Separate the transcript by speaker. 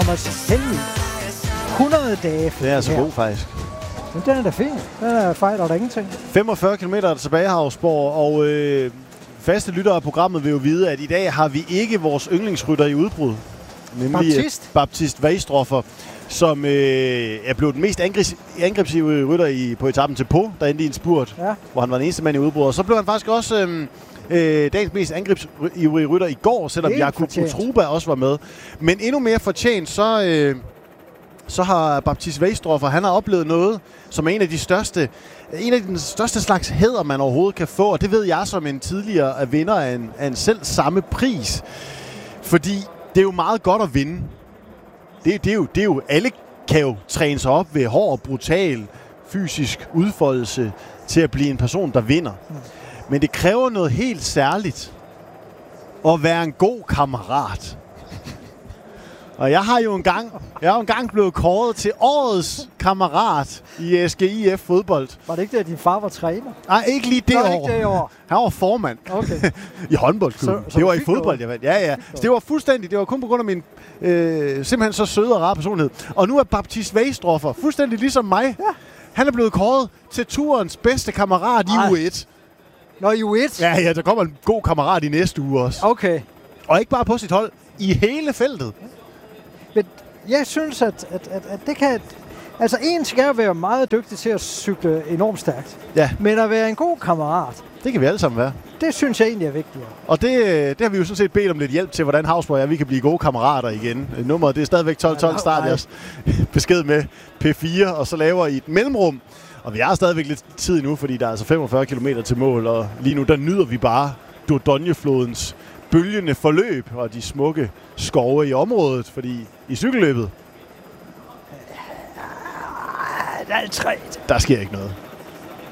Speaker 1: mig hen i 100 dage.
Speaker 2: Det er altså god, faktisk.
Speaker 1: Men den er da fin. Den er fejl, og der ingenting.
Speaker 2: 45 km tilbage, Havsborg, og faste lyttere af programmet vil jo vide, at i dag har vi ikke vores yndlingsrytter i udbrud. Nemlig Baptiste Weisdorfer, som er blevet den mest angrebsive rytter på etappen til Pau, der endte i en spurt, hvor han var den eneste mand i udbrud. Og så blev han faktisk også dagens mest angrebsivrige rytter i går, selvom Jakub Utruba også var med. Men endnu mere fortjent, så har Baptiste Weisdorfer, han har oplevet noget, som er en af de største slags hæder, man overhovedet kan få. Og det ved jeg som en tidligere vinder af en selv samme pris. Fordi det er jo meget godt at vinde. Det er jo alle kan jo træne sig op ved hård og brutal fysisk udfoldelse til at blive en person, der vinder. Men det kræver noget helt særligt at være en god kammerat. Og jeg har jo engang blevet kåret til årets kammerat i SGIF fodbold.
Speaker 1: Var det ikke det, at din far var træner?
Speaker 2: Nej, ikke lige det år. Han var formand.
Speaker 1: Okay.
Speaker 2: I håndboldklubben. Det var i fodbold, jeg vandt. Ja. Så det var fuldstændig. Det var kun på grund af min simpelthen så søde og rare personlighed. Og nu er Baptiste Weisdorfer fuldstændig ligesom mig. Ja. Han er blevet kåret til turens bedste kammerat i U1.
Speaker 1: Nå, i U1?
Speaker 2: Ja, der kommer en god kammerat i næste uge også.
Speaker 1: Okay.
Speaker 2: Og ikke bare på sit hold, i hele feltet.
Speaker 1: Men jeg synes, at det kan... Altså, en skal være meget dygtig til at cykle enormt stærkt. Ja. Men at være en god kammerat...
Speaker 2: Det kan vi alle sammen være.
Speaker 1: Det synes jeg egentlig er vigtigere.
Speaker 2: Og det har vi jo sådan set bedt om lidt hjælp til, hvordan Havsborg vi kan blive gode kammerater igen. Nummeret, det er stadigvæk 1212 start jeres besked med P4, og så laver I et mellemrum. Og vi har stadigvæk lidt tid nu, fordi der er altså 45 km til mål, og lige nu der nyder vi bare Dordogne-flodens bølgende forløb og de smukke skove i området, fordi i cykelløbet,
Speaker 1: der er træt.
Speaker 2: Der sker ikke noget.